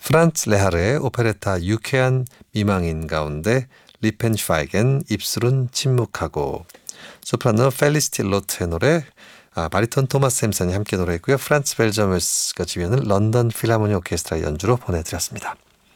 프란츠 레하르의 오페레타 유쾌한 미망인 가운데 리펜슈파이겐 입술은 침묵하고, 소프라노 펠리시티 로트의 노래, 바리톤 토마스 햄슨이 함께 노래했고요. 프란츠 벨저머스가 지휘하는 런던 필하모니 오케스트라 연주로 보내드렸습니다.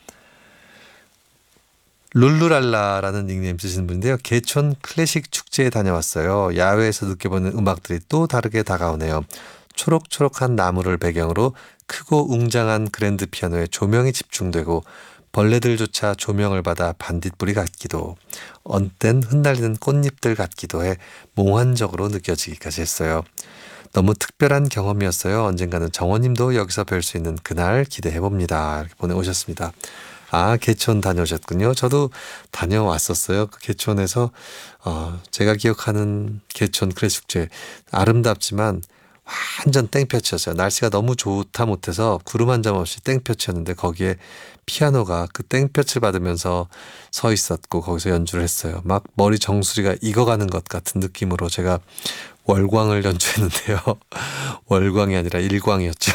룰루랄라라는 닉네임 쓰시는 분인데요. 개촌 클래식 축제에 다녀왔어요. 야외에서 느껴보는 음악들이 또 다르게 다가오네요. 초록초록한 나무를 배경으로 크고 웅장한 그랜드 피아노에 조명이 집중되고, 벌레들조차 조명을 받아 반딧불이 같기도, 언땐 흩날리는 꽃잎들 같기도 해 몽환적으로 느껴지기까지 했어요. 너무 특별한 경험이었어요. 언젠가는 정원님도 여기서 뵐 수 있는 그날 기대해봅니다. 이렇게 보내오셨습니다. 개촌 다녀오셨군요. 저도 다녀왔었어요. 그 개촌에서 제가 기억하는 개촌 클래식 축제, 아름답지만 완전 땡볕이었어요. 날씨가 너무 좋다 못해서 구름 한 점 없이 땡볕이었는데, 거기에 피아노가 그 땡볕을 받으면서 서 있었고 거기서 연주를 했어요. 막 머리 정수리가 익어가는 것 같은 느낌으로 제가 월광을 연주했는데요. 월광이 아니라 일광이었죠.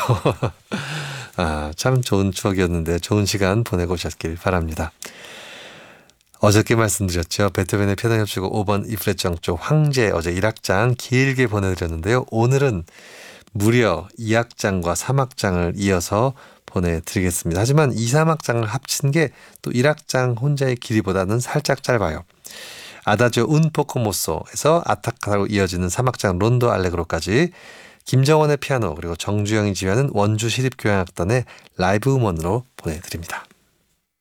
참 좋은 추억이었는데 좋은 시간 보내고 오셨길 바랍니다. 어저께 말씀드렸죠. 베토벤의 피아노 협주곡 5번 E플랫 정조 황제, 어제 1악장 길게 보내드렸는데요. 오늘은 무려 2악장과 3악장을 이어서 보내드리겠습니다. 하지만 2, 3악장을 합친 게 또 1악장 혼자의 길이보다는 살짝 짧아요. 아다조 운 포코 모소에서 아타카로 이어지는 3악장 론도 알레그로까지 김정원의 피아노, 그리고 정주영이 지휘하는 원주 시립교향악단의 라이브 음원으로 보내드립니다.